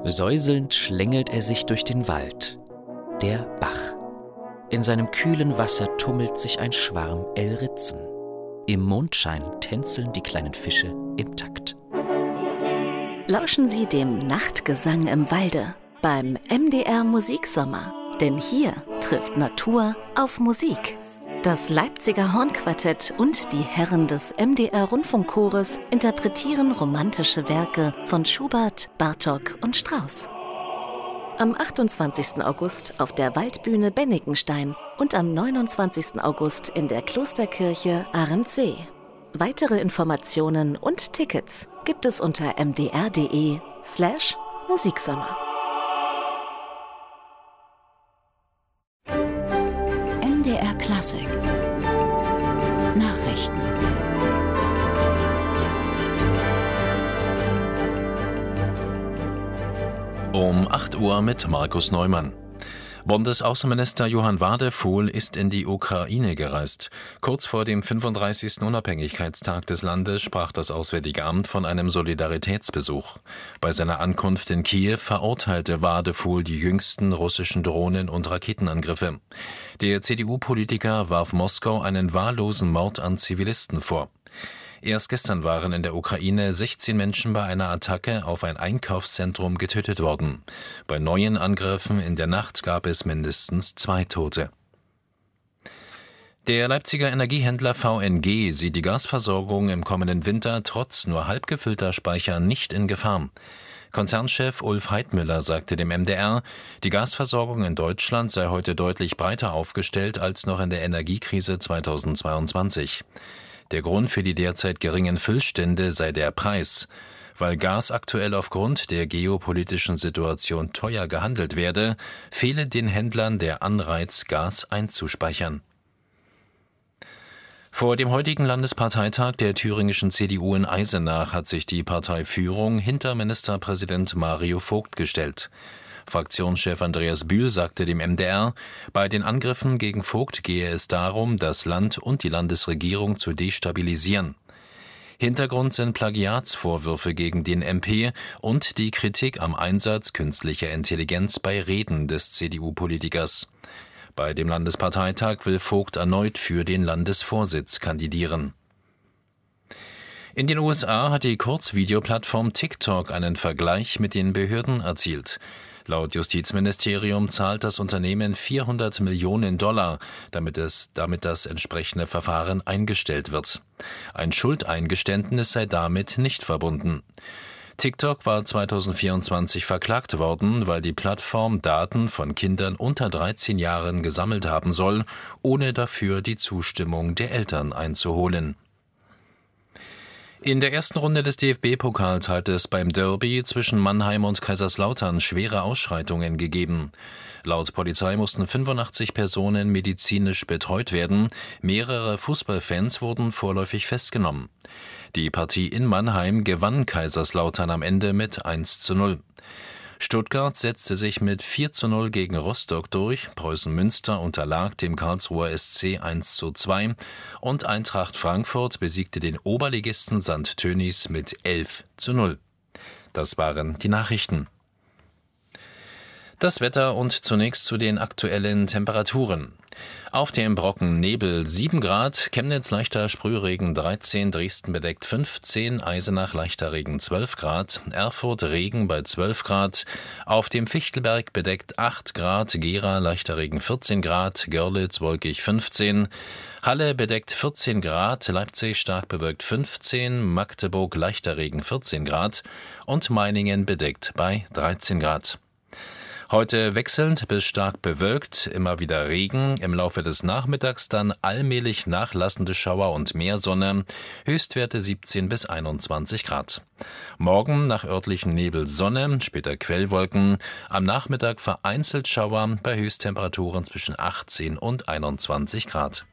Säuselnd schlängelt er sich durch den Wald. Der Bach. In seinem kühlen Wasser tummelt sich ein Schwarm Elritzen. Im Mondschein tänzeln die kleinen Fische im Takt. Lauschen Sie dem Nachtgesang im Walde beim MDR Musiksommer. Denn hier trifft Natur auf Musik. Das Leipziger Hornquartett und die Herren des MDR Rundfunkchores interpretieren romantische Werke von Schubert, Bartók und Strauss. Am 28. August auf der Waldbühne Bennikenstein und am 29. August in der Klosterkirche Arendsee. Weitere Informationen und Tickets gibt es unter mdr.de/Musiksommer. MDR Klassik Nachrichten. Um 8 Uhr mit Markus Neumann. Bundesaußenminister Johann Wadefuhl ist in die Ukraine gereist. Kurz vor dem 35. Unabhängigkeitstag des Landes sprach das Auswärtige Amt von einem Solidaritätsbesuch. Bei seiner Ankunft in Kiew verurteilte Wadefuhl die jüngsten russischen Drohnen- und Raketenangriffe. Der CDU-Politiker warf Moskau einen wahllosen Mord an Zivilisten vor. Erst gestern waren in der Ukraine 16 Menschen bei einer Attacke auf ein Einkaufszentrum getötet worden. Bei neuen Angriffen in der Nacht gab es mindestens 2 Tote. Der Leipziger Energiehändler VNG sieht die Gasversorgung im kommenden Winter trotz nur halb gefüllter Speicher nicht in Gefahr. Konzernchef Ulf Heidmüller sagte dem MDR, die Gasversorgung in Deutschland sei heute deutlich breiter aufgestellt als noch in der Energiekrise 2022. Der Grund für die derzeit geringen Füllstände sei der Preis. Weil Gas aktuell aufgrund der geopolitischen Situation teuer gehandelt werde, fehle den Händlern der Anreiz, Gas einzuspeichern. Vor dem heutigen Landesparteitag der thüringischen CDU in Eisenach hat sich die Parteiführung hinter Ministerpräsident Mario Vogt gestellt. Fraktionschef Andreas Bühl sagte dem MDR, bei den Angriffen gegen Vogt gehe es darum, das Land und die Landesregierung zu destabilisieren. Hintergrund sind Plagiatsvorwürfe gegen den MP und die Kritik am Einsatz künstlicher Intelligenz bei Reden des CDU-Politikers. Bei dem Landesparteitag will Vogt erneut für den Landesvorsitz kandidieren. In den USA hat die Kurzvideoplattform TikTok einen Vergleich mit den Behörden erzielt. Laut Justizministerium zahlt das Unternehmen $400 Millionen, damit das entsprechende Verfahren eingestellt wird. Ein Schuldeingeständnis sei damit nicht verbunden. TikTok war 2024 verklagt worden, weil die Plattform Daten von Kindern unter 13 Jahren gesammelt haben soll, ohne dafür die Zustimmung der Eltern einzuholen. In der ersten Runde des DFB-Pokals hat es beim Derby zwischen Mannheim und Kaiserslautern schwere Ausschreitungen gegeben. Laut Polizei mussten 85 Personen medizinisch betreut werden. Mehrere Fußballfans wurden vorläufig festgenommen. Die Partie in Mannheim gewann Kaiserslautern am Ende mit 1:0. Stuttgart setzte sich mit 4:0 gegen Rostock durch, Preußen Münster unterlag dem Karlsruher SC 1:2 und Eintracht Frankfurt besiegte den Oberligisten St. Tönis mit 11:0. Das waren die Nachrichten. Das Wetter und zunächst zu den aktuellen Temperaturen. Auf dem Brocken Nebel 7 Grad, Chemnitz leichter Sprühregen 13, Dresden bedeckt 15, Eisenach leichter Regen 12 Grad, Erfurt Regen bei 12 Grad, auf dem Fichtelberg bedeckt 8 Grad, Gera leichter Regen 14 Grad, Görlitz wolkig 15, Halle bedeckt 14 Grad, Leipzig stark bewölkt 15, Magdeburg leichter Regen 14 Grad und Meiningen bedeckt bei 13 Grad. Heute wechselnd bis stark bewölkt, immer wieder Regen, im Laufe des Nachmittags dann allmählich nachlassende Schauer und mehr Sonne, Höchstwerte 17 bis 21 Grad. Morgen nach örtlichen Nebel Sonne, später Quellwolken, am Nachmittag vereinzelt Schauer bei Höchsttemperaturen zwischen 18 und 21 Grad.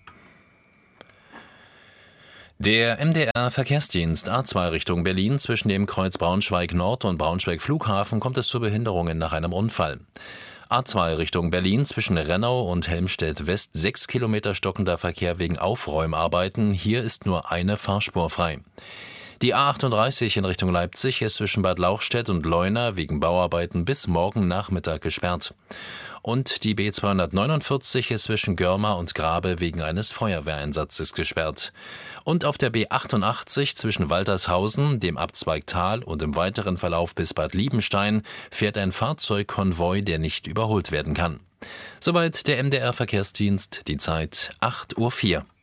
Der MDR-Verkehrsdienst A2 Richtung Berlin zwischen dem Kreuz Braunschweig Nord und Braunschweig Flughafen kommt es zu Behinderungen nach einem Unfall. A2 Richtung Berlin zwischen Rennau und Helmstedt West 6 Kilometer stockender Verkehr wegen Aufräumarbeiten. Hier ist nur eine Fahrspur frei. Die A38 in Richtung Leipzig ist zwischen Bad Lauchstädt und Leuna wegen Bauarbeiten bis morgen Nachmittag gesperrt. Und die B249 ist zwischen Görma und Grabe wegen eines Feuerwehreinsatzes gesperrt. Und auf der B88 zwischen Waltershausen, dem Abzweig Thal und im weiteren Verlauf bis Bad Liebenstein fährt ein Fahrzeugkonvoi, der nicht überholt werden kann. Soweit der MDR-Verkehrsdienst, die Zeit 8:04 Uhr.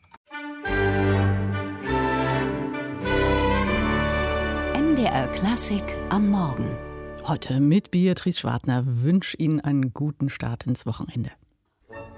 MDR Klassik am Morgen. Heute mit Beatrice Schwartner wünsche Ihnen einen guten Start ins Wochenende.